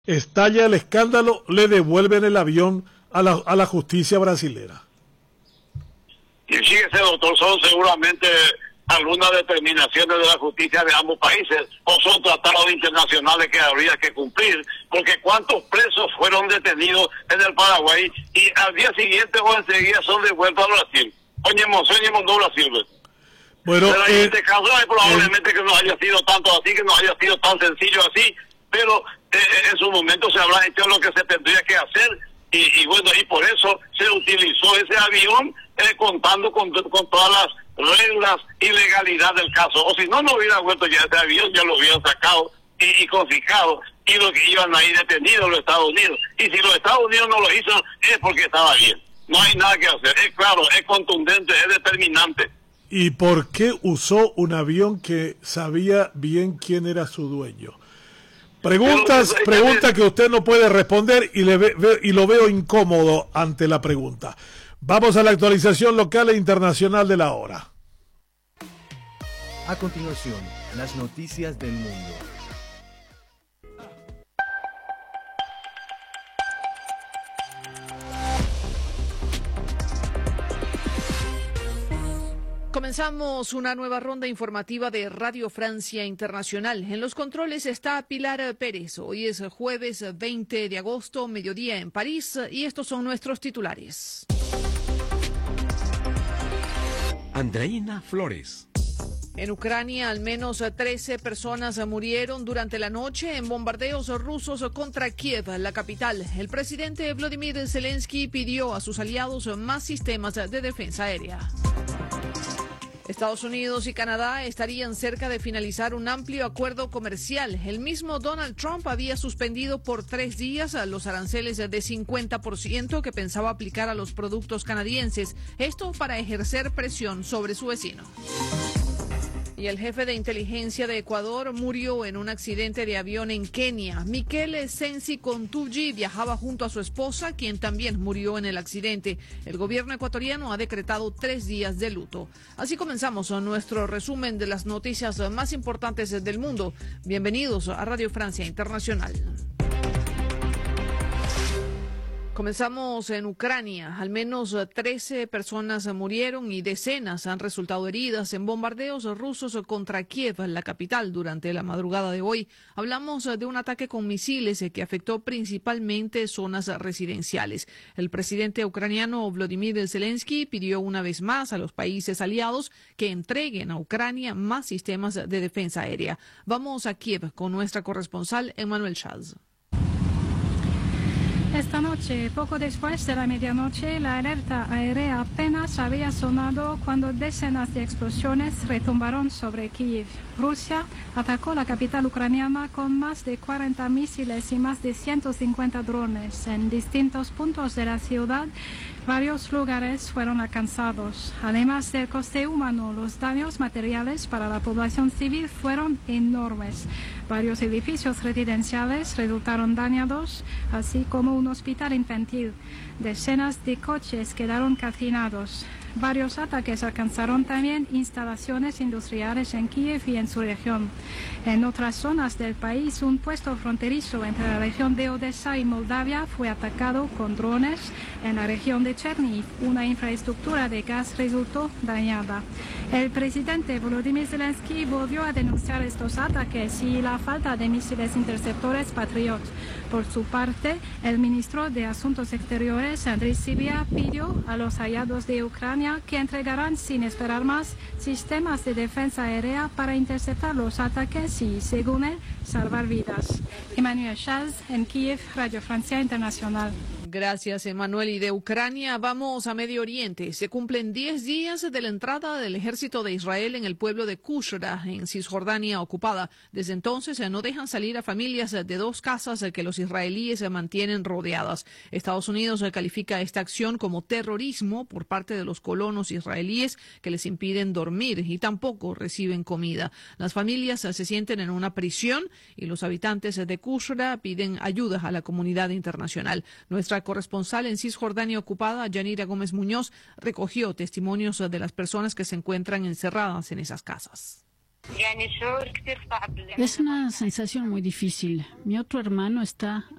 Estalla el escándalo, le devuelven el avión a la justicia brasilera. Y fíjese, doctor, son seguramente algunas determinaciones de la justicia de ambos países, o son tratados internacionales que habría que cumplir, porque cuántos presos fueron detenidos en el Paraguay y al día siguiente o enseguida son devueltos a Brasil. Oñemos no Brasil. Bueno, pero en este caso probablemente que no haya sido tanto así, que no haya sido tan sencillo así, pero en su momento se habrá hecho lo que se tendría que hacer y bueno, y por eso se utilizó ese avión contando con todas las reglas y legalidad del caso, o si no hubiera vuelto ya ese avión, ya lo hubieran sacado y confiscado, y los que iban ahí detenidos los Estados Unidos, y si los Estados Unidos no lo hizo es porque estaba bien, no hay nada que hacer, es claro, es contundente, es determinante. ¿Y por qué usó un avión que sabía bien quién era su dueño? Preguntas que usted no puede responder y lo veo incómodo ante la pregunta. Vamos a la actualización local e internacional de la hora. A continuación, las noticias del mundo. Comenzamos una nueva ronda informativa de Radio Francia Internacional. En los controles está Pilar Pérez. Hoy es jueves 20 de agosto, mediodía en París, y estos son nuestros titulares. Andreina Flores. En Ucrania, al menos 13 personas murieron durante la noche en bombardeos rusos contra Kiev, la capital. El presidente Volodymyr Zelensky pidió a sus aliados más sistemas de defensa aérea. Estados Unidos y Canadá estarían cerca de finalizar un amplio acuerdo comercial. El mismo Donald Trump había suspendido por 3 días los aranceles de 50% que pensaba aplicar a los productos canadienses. Esto para ejercer presión sobre su vecino. Y el jefe de inteligencia de Ecuador murió en un accidente de avión en Kenia. Michele Sensi Contugi viajaba junto a su esposa, quien también murió en el accidente. El gobierno ecuatoriano ha decretado 3 días de luto. Así comenzamos nuestro resumen de las noticias más importantes del mundo. Bienvenidos a Radio Francia Internacional. Comenzamos en Ucrania. Al menos 13 personas murieron y decenas han resultado heridas en bombardeos rusos contra Kiev, la capital, durante la madrugada de hoy. Hablamos de un ataque con misiles que afectó principalmente zonas residenciales. El presidente ucraniano Volodymyr Zelensky pidió una vez más a los países aliados que entreguen a Ucrania más sistemas de defensa aérea. Vamos a Kiev con nuestra corresponsal Emmanuel Chaz. Esta noche, poco después de la medianoche, la alerta aérea apenas había sonado cuando decenas de explosiones retumbaron sobre Kiev. Rusia atacó la capital ucraniana con más de 40 misiles y más de 150 drones. En distintos puntos de la ciudad, varios lugares fueron alcanzados. Además del coste humano, los daños materiales para la población civil fueron enormes. Varios edificios residenciales resultaron dañados, así como un hospital infantil. Decenas de coches quedaron calcinados. Varios ataques alcanzaron también instalaciones industriales en Kiev y en su región. En otras zonas del país, un puesto fronterizo entre la región de Odessa y Moldavia fue atacado con drones. En la región de Chernihiv, una infraestructura de gas resultó dañada. El presidente Volodymyr Zelensky volvió a denunciar estos ataques y la falta de misiles interceptores Patriot. Por su parte, el ministro de Asuntos Exteriores, Andriy Sybiha, pidió a los aliados de Ucrania que entregarán sin esperar más sistemas de defensa aérea para interceptar los ataques y, según él, salvar vidas. Emmanuel Chaz, en Kiev, Radio Francia Internacional. Gracias, Emanuel. Y de Ucrania vamos a Medio Oriente. Se cumplen 10 días de la entrada del ejército de Israel en el pueblo de Qushra, en Cisjordania ocupada. Desde entonces no dejan salir a familias de 2 casas que los israelíes mantienen rodeadas. Estados Unidos califica esta acción como terrorismo por parte de los colonos israelíes que les impiden dormir y tampoco reciben comida. Las familias se sienten en una prisión y los habitantes de Qushra piden ayuda a la comunidad internacional. Nuestra corresponsal en Cisjordania ocupada, Yanira Gómez Muñoz, recogió testimonios de las personas que se encuentran encerradas en esas casas. Es una sensación muy difícil. Mi otro hermano está